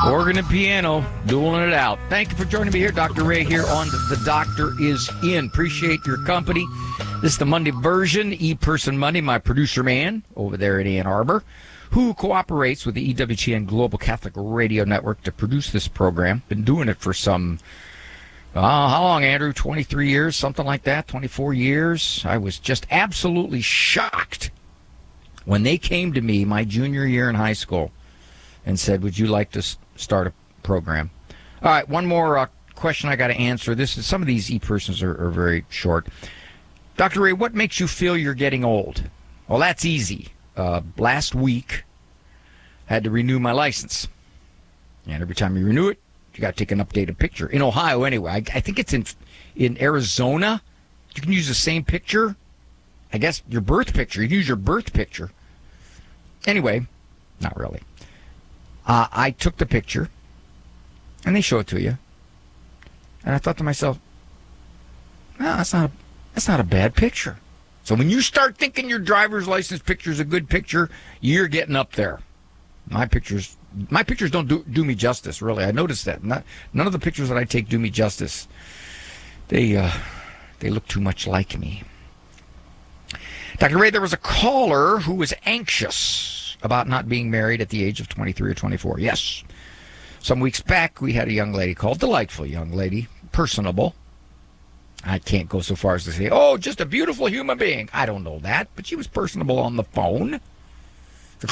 Organ and piano, dueling it out. Thank you for joining me here. Dr. Ray here on The Doctor Is In. Appreciate your company. This is the Monday version, E-Person Monday. My producer man over there in Ann Arbor, who cooperates with the EWTN Global Catholic Radio Network to produce this program. Been doing it for some, how long, Andrew? 23 years, something like that, 24 years. I was just absolutely shocked when they came to me my junior year in high school and said, would you like to start a program? All right, one more question I got to answer. Some of these e-persons are very short. Dr. Ray, what makes you feel you're getting old? Well, that's easy. Last week, I had to renew my license. And every time you renew it, you got to take an updated picture. In Ohio, anyway. I think it's in Arizona. You can use the same picture. I guess your birth picture. You can use your birth picture. Anyway, not really. I took the picture, and they show it to you. And I thought to myself, no, that's not a bad picture. So when you start thinking your driver's license picture is a good picture, you're getting up there. My pictures don't do me justice, really. I noticed that. None of the pictures that I take do me justice. They look too much like me. Dr. Ray, there was a caller who was anxious about not being married at the age of 23 or 24. Yes. Some weeks back, we had a young lady called, delightful young lady, personable. I can't go so far as to say, oh, just a beautiful human being. I don't know that, but she was personable on the phone. The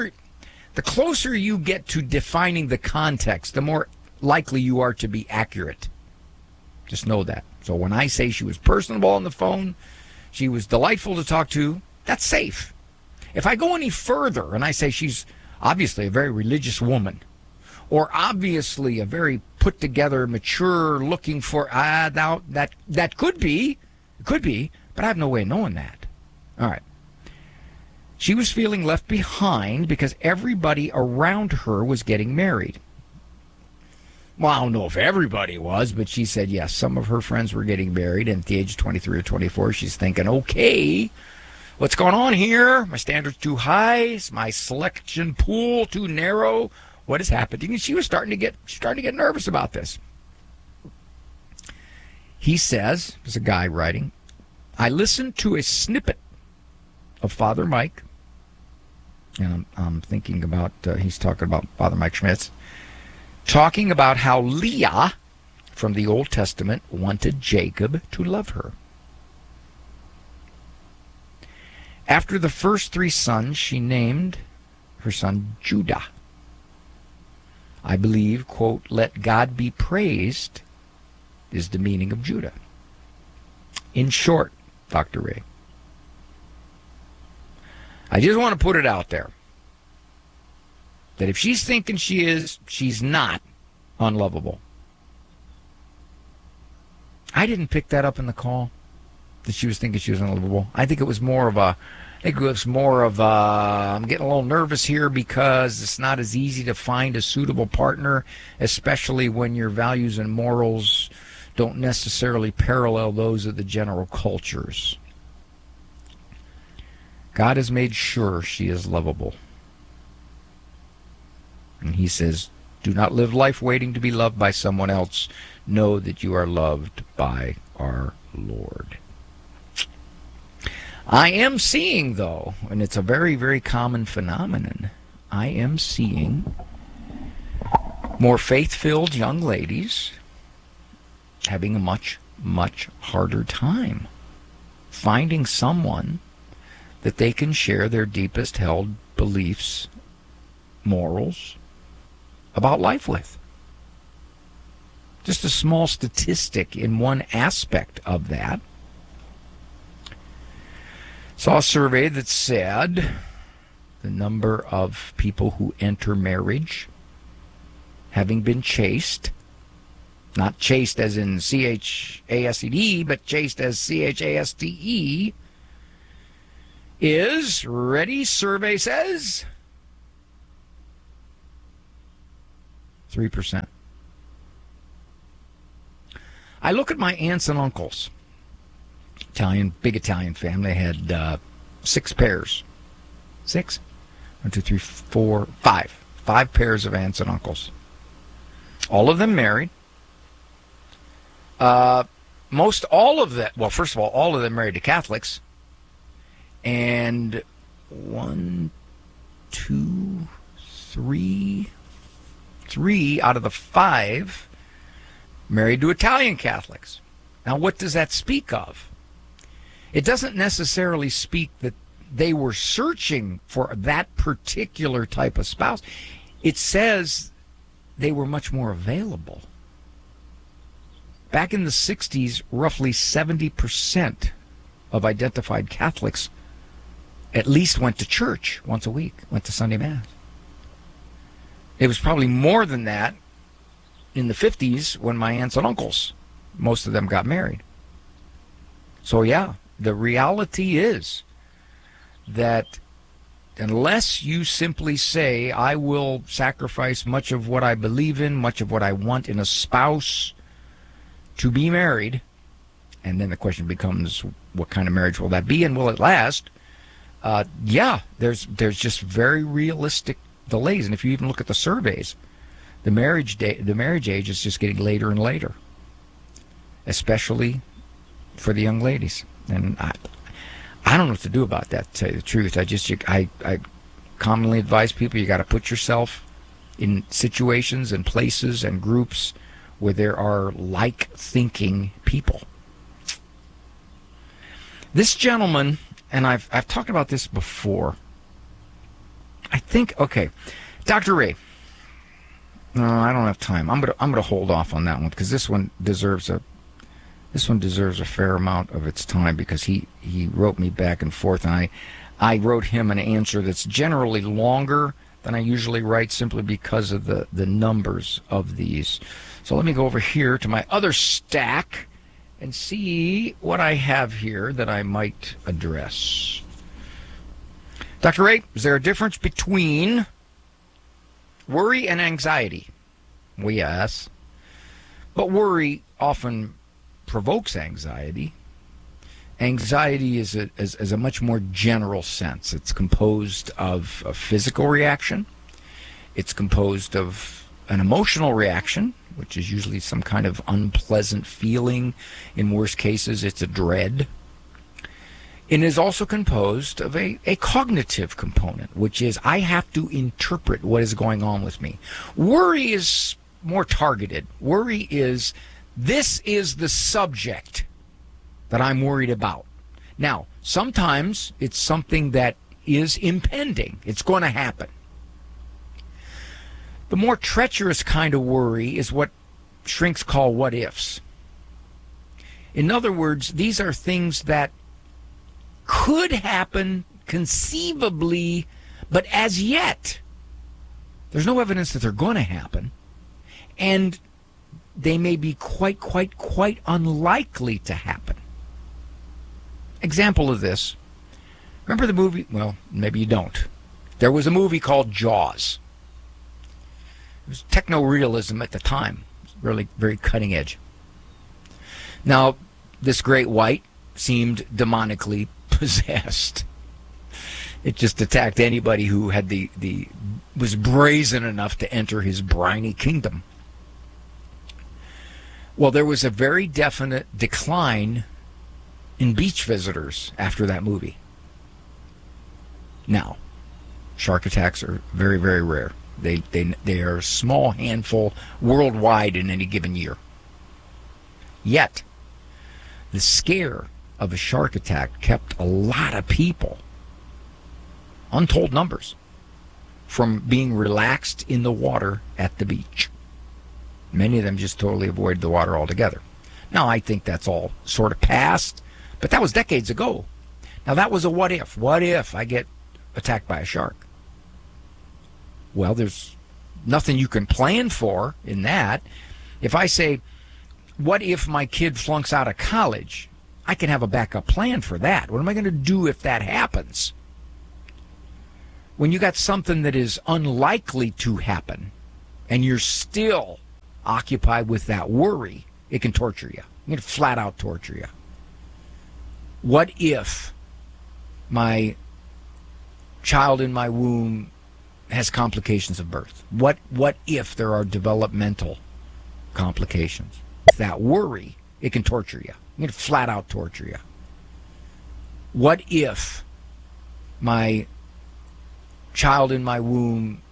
closer you get to defining the context, the more likely you are to be accurate. Just know that. So when I say she was personable on the phone, she was delightful to talk to, that's safe. If I go any further and I say she's obviously a very religious woman, or obviously a very put-together, mature, looking for, now that could be, but I have no way of knowing that. All right. She was feeling left behind because everybody around her was getting married. Well, I don't know if everybody was, but she said, yes, some of her friends were getting married, and at the age of 23 or 24, she's thinking, okay, what's going on here? My standards too high? Is my selection pool too narrow? What is happening? And she was starting to get nervous about this. He says, there's a guy writing, I listened to a snippet of Father Mike, and I'm thinking about, he's talking about Father Mike Schmitz, talking about how Leah from the Old Testament wanted Jacob to love her. After the first 3 sons, she named her son Judah. I believe, quote, let God be praised is the meaning of Judah. In short, Dr. Ray, I just want to put it out there that if she's thinking she's not unlovable. I didn't pick that up in the call, that she was thinking she was unlovable. I think it was more of I'm getting a little nervous here because it's not as easy to find a suitable partner, especially when your values and morals don't necessarily parallel those of the general cultures. God has made sure she is lovable. And he says, do not live life waiting to be loved by someone else. Know that you are loved by our Lord. I am seeing, though, and it's a very, very common phenomenon, I am seeing more faith-filled young ladies having a much, much harder time finding someone that they can share their deepest held beliefs, morals about life with. Just a small statistic in one aspect of that. Saw a survey that said the number of people who enter marriage having been chaste, not chaste as in C-H-A-S-E-D, but chaste as C-H-A-S-T-E, is, ready, survey says, 3%. I look at my aunts and uncles, big Italian family, had 6 pairs. 6? 1, 2, 3, 4, 5. 5 pairs of aunts and uncles. All of them married. Most all of that, well, first of all of them married to Catholics. And 1, 2, 3 out of the 5 married to Italian Catholics. Now, what does that speak of? It doesn't necessarily speak that they were searching for that particular type of spouse. It says they were much more available. Back in the 60s, roughly 70% of identified Catholics at least went to church once a week, went to Sunday Mass. It was probably more than that in the 50s when my aunts and uncles, most of them got married. So yeah, the reality is that unless you simply say, I will sacrifice much of what I believe in, much of what I want in a spouse to be married, and then the question becomes, what kind of marriage will that be and will it last? There's just very realistic delays. And if you even look at the surveys, the marriage age is just getting later and later, especially for the young ladies. And I don't know what to do about that, to tell you the truth. I commonly advise people, you got to put yourself in situations and places and groups where there are like-thinking people. This gentleman, and I've talked about this before. I think, okay, Dr. Ray. No, I don't have time. I'm gonna hold off on that one because this one deserves a fair amount of its time because he wrote me back and forth, and I wrote him an answer that's generally longer than I usually write simply because of the numbers of these. So let me go over here to my other stack and see what I have here that I might address. Dr. Ray, is there a difference between worry and anxiety? Well, yes. But worry often provokes anxiety. Anxiety is a much more general sense. It's composed of a physical reaction. It's composed of an emotional reaction, which is usually some kind of unpleasant feeling. In worst cases, it's a dread. It is also composed of a cognitive component, which is I have to interpret what is going on with me. Worry is more targeted. Worry is, this is the subject that I'm worried about. Now, sometimes it's something that is impending. It's going to happen. The more treacherous kind of worry is what shrinks call what ifs. In other words, these are things that could happen conceivably, but as yet, there's no evidence that they're going to happen. And they may be quite unlikely to happen. Example of this. Remember the movie? Well, maybe you don't. There was a movie called Jaws. It was techno-realism at the time. It was really very cutting edge. Now, this great white seemed demonically possessed. It just attacked anybody who had was brazen enough to enter his briny kingdom. Well, there was a very definite decline in beach visitors after that movie. Now, shark attacks are very, very rare. They are a small handful worldwide in any given year. Yet, the scare of a shark attack kept a lot of people, untold numbers, from being relaxed in the water at the beach. Many of them just totally avoided the water altogether. Now, I think that's all sort of past, but that was decades ago. Now, that was a what if. What if I get attacked by a shark? Well, there's nothing you can plan for in that. If I say, what if my kid flunks out of college? I can have a backup plan for that. What am I going to do if that happens? When you got something that is unlikely to happen and you're still occupied with that worry, it can torture you. It can flat out torture you. What if my child in my womb has complications of birth? What if there are developmental complications. With that worry, it can torture you. It can flat out torture you. What if my child in my womb